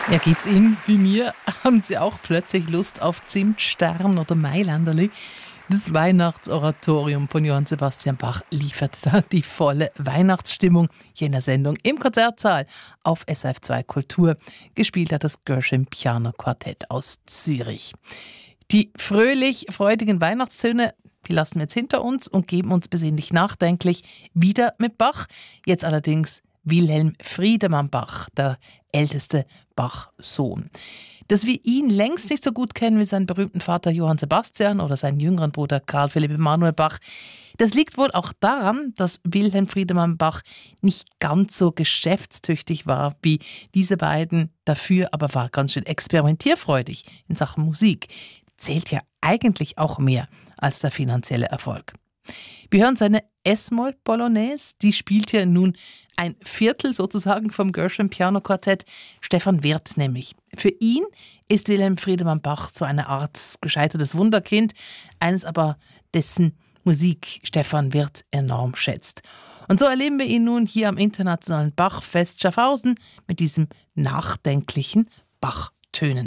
Ja, geht's Ihnen wie mir? Haben Sie auch plötzlich Lust auf Zimtstern oder Mailänderli? Das Weihnachtsoratorium von Johann Sebastian Bach liefert da die volle Weihnachtsstimmung hier in der Sendung im Konzertsaal auf SRF2 Kultur. Gespielt hat das Gershwin Piano Quartett aus Zürich. Die fröhlich freudigen Weihnachtstöne, die lassen wir jetzt hinter uns und geben uns besinnlich nachdenklich wieder mit Bach. Jetzt allerdings Wilhelm Friedemann Bach, der älteste Bach-Sohn. Dass wir ihn längst nicht so gut kennen wie seinen berühmten Vater Johann Sebastian oder seinen jüngeren Bruder Karl Philipp Emanuel Bach, das liegt wohl auch daran, dass Wilhelm Friedemann Bach nicht ganz so geschäftstüchtig war wie diese beiden, dafür aber war ganz schön experimentierfreudig in Sachen Musik. Zählt ja eigentlich auch mehr als der finanzielle Erfolg. Wir hören seine S-Moll-Polonaise, die spielt hier nun ein Viertel sozusagen vom Gershwin Piano Quartett, Stefan Wirth nämlich. Für ihn ist Wilhelm Friedemann Bach so eine Art gescheitertes Wunderkind, eines aber, dessen Musik Stefan Wirth enorm schätzt. Und so erleben wir ihn nun hier am Internationalen Bachfest Schaffhausen mit diesem nachdenklichen Bachtönen.